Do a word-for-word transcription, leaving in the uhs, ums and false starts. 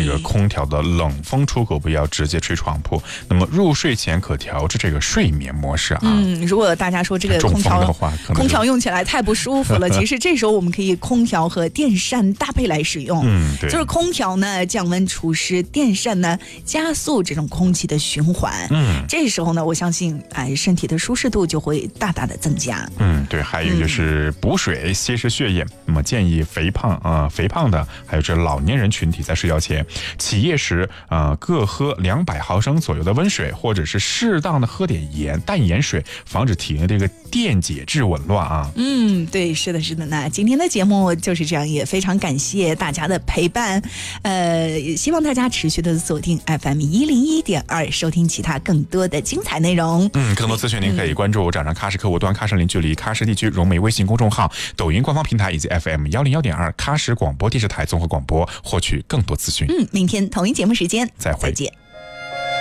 个空调的冷风出口不要直接吹床铺，那么入睡前可调至这个睡眠模式啊。 嗯，如果大家说这个空调的话， 空调用起来太不舒服了，其实这时候我们可以空调和电扇搭配来使用。 嗯，对， 就是空调呢降温除湿，电扇呢加速这种空气的循环。 嗯， 这时候呢，我相信哎，身体的舒适度就会大大的增加。 嗯，对，还有就是补水、稀释血液。那么建议肥胖啊、呃、肥胖的，还有这老年人群体在睡觉前起夜时啊、呃，各喝两百毫升左右的温水，或者是适当的喝点盐淡盐水，防止体内这个电解质紊乱啊。 嗯，对，是的，是的。那今天的节目就是这样，也非常感谢大家的陪伴。呃，希望大家持续的锁定 F M 一零一点二，收听其他更多的精彩内容。 嗯，更多资讯您可以关注掌上喀什客户端、喀什零距离、喀什地区融媒微信公众号、抖音官方平台以及 F M 幺零幺点二喀什广播电视台综合广播，获取更多资讯。 嗯，明天同一节目时间再会。 再见。